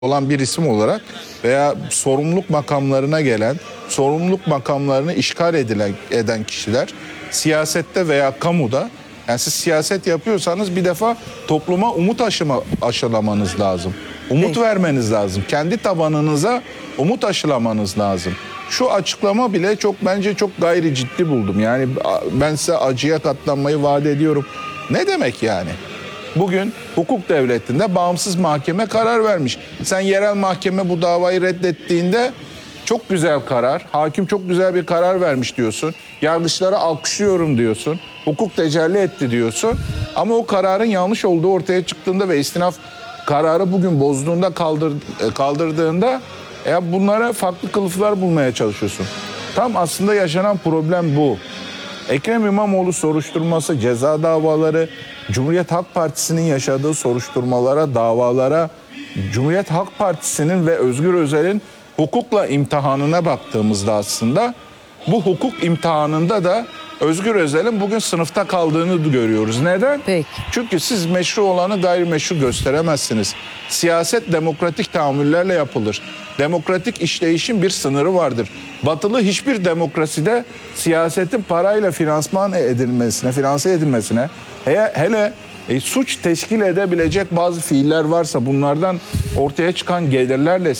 olan bir isim olarak veya sorumluluk makamlarına gelen, sorumluluk makamlarını işgal eden kişiler siyasette veya kamuda, yani siz siyaset yapıyorsanız bir defa topluma umut aşılamanız lazım. Umut vermeniz lazım. Kendi tabanınıza umut aşılamanız lazım. Şu açıklama bile bence çok gayri ciddi buldum. Yani ben size acıya katlanmayı vaat ediyorum. Ne demek yani? Bugün hukuk devletinde bağımsız mahkeme karar vermiş. Sen yerel mahkeme bu davayı reddettiğinde çok güzel karar, hakim çok güzel bir karar vermiş diyorsun. Yargıçlara alkışlıyorum diyorsun. Hukuk tecelli etti diyorsun. Ama o kararın yanlış olduğu ortaya çıktığında ve istinaf kararı bugün bozduğunda, kaldırdığında bunlara farklı kılıflar bulmaya çalışıyorsun. Tam aslında yaşanan problem bu. Ekrem İmamoğlu soruşturması, ceza davaları, Cumhuriyet Halk Partisi'nin yaşadığı soruşturmalara, davalara, Cumhuriyet Halk Partisi'nin ve Özgür Özel'in hukukla imtihanına baktığımızda aslında bu hukuk imtihanında da Özgür Özel'in bugün sınıfta kaldığını görüyoruz. Neden? Peki. Çünkü siz meşru olanı gayrimeşru gösteremezsiniz. Siyaset demokratik tahammüllerle yapılır. Demokratik işleyişin bir sınırı vardır. Batılı hiçbir demokraside siyasetin parayla finanse edilmesine, hele suç teşkil edebilecek bazı fiiller varsa bunlardan ortaya çıkan gelirlerle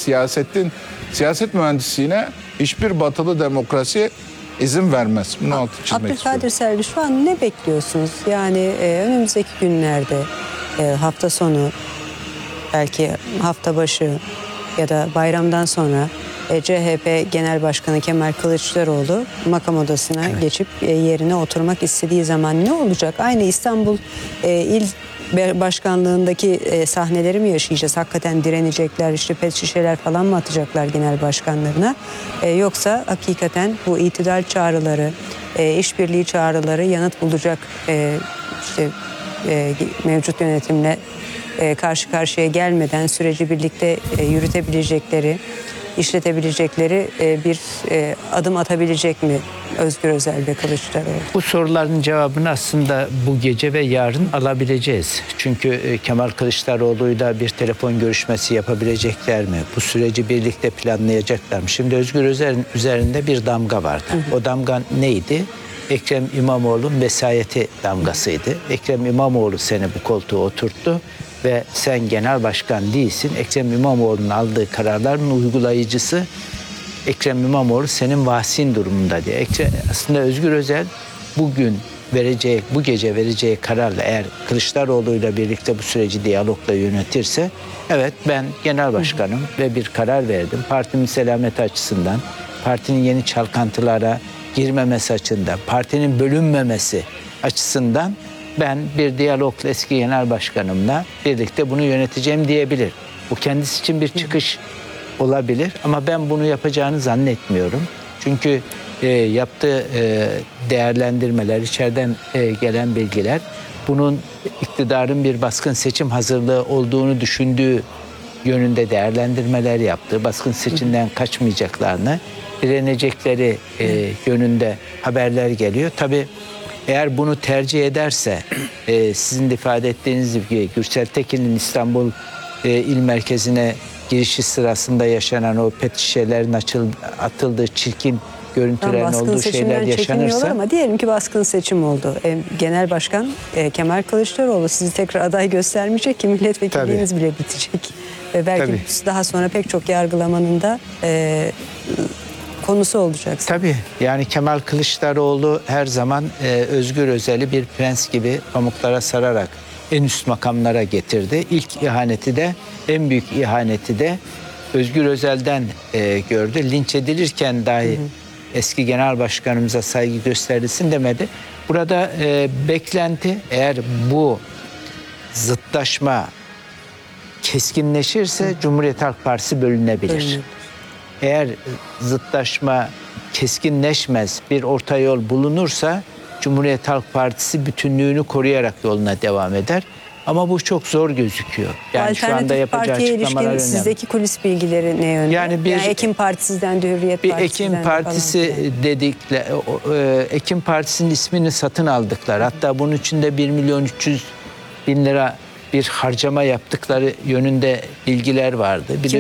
siyaset mühendisliğine hiçbir batılı demokrasi izin vermez. Bunu altı çizmek istiyorum. Abdülkadir Selvi, şu an ne bekliyorsunuz? Yani önümüzdeki günlerde hafta sonu, belki hafta başı ya da bayramdan sonra CHP Genel Başkanı Kemal Kılıçdaroğlu makam odasına geçip yerine oturmak istediği zaman ne olacak? Aynı İstanbul İl Başkanlığındaki sahneleri mi yaşayacağız? Hakikaten direnecekler, işte pet şişeler falan mı atacaklar genel başkanlarına? Yoksa hakikaten bu itidal çağrıları, işbirliği çağrıları yanıt bulacak, mevcut yönetimle karşı karşıya gelmeden süreci birlikte yürütebilecekleri, işletebilecekleri bir adım atabilecek mi Özgür Özel ve Kılıçdaroğlu? Bu soruların cevabını aslında bu gece ve yarın alabileceğiz. Çünkü Kemal Kılıçdaroğlu'yla bir telefon görüşmesi yapabilecekler mi? Bu süreci birlikte planlayacaklar mı? Şimdi Özgür Özel'in üzerinde bir damga vardı. O damga neydi? Ekrem İmamoğlu'nun vesayeti damgasıydı. Ekrem İmamoğlu seni bu koltuğa oturttu ve sen genel başkan değilsin. Ekrem İmamoğlu'nun aldığı kararların uygulayıcısı Ekrem İmamoğlu senin vasin durumunda diye. Aslında Özgür Özel bu gece vereceği kararla eğer Kılıçdaroğlu'yla birlikte bu süreci diyalogla yönetirse, evet ben genel başkanım ve bir karar verdim. Partimin selameti açısından, partinin yeni çalkantılara girmemesi açısından, partinin bölünmemesi açısından ben bir diyalogla eski genel başkanımla birlikte bunu yöneteceğim diyebilir. Bu kendisi için bir çıkış olabilir ama ben bunu yapacağını zannetmiyorum. Çünkü yaptığı değerlendirmeler, içeriden gelen bilgiler bunun iktidarın bir baskın seçim hazırlığı olduğunu düşündüğü yönünde değerlendirmeler yaptı. Baskın seçimden kaçmayacaklarını, direnecekleri yönünde haberler geliyor. Tabii eğer bunu tercih ederse sizin de ifade ettiğiniz gibi Gürsel Tekin'in İstanbul il merkezine girişi sırasında yaşanan o pet şişelerin atıldığı çirkin görüntülerin olduğu şeyler yaşanırsa. Ama diyelim ki baskın seçim oldu. Genel Başkan Kemal Kılıçdaroğlu sizi tekrar aday göstermeyecek ki milletvekilliğiniz bile bitecek. Ve belki daha sonra pek çok yargılamanın da konusu olacaksın. Tabii yani Kemal Kılıçdaroğlu her zaman Özgür Özel'i bir prens gibi pamuklara sararak en üst makamlara getirdi. İlk ihaneti de, en büyük ihaneti de Özgür Özel'den gördü. Linç edilirken dahi eski genel başkanımıza saygı gösterilsin demedi. Burada beklenti, eğer bu zıtlaşma keskinleşirse Cumhuriyet Halk Partisi bölünebilir. Eğer zıtlaşma keskinleşmez, bir orta yol bulunursa Cumhuriyet Halk Partisi bütünlüğünü koruyarak yoluna devam eder. Ama bu çok zor gözüküyor. Yani şu anda yapacağı açıklamalar önemli. Sizdeki kulis bilgileri ne yönde? Yani Ekim Partisi'den de Hürriyet Partisi'den Ekim Partisi dedikler, Ekim Partisi'nin ismini satın aldıklar. Hatta bunun için de 1.300.000 lira bir harcama yaptıkları yönünde bilgiler vardı.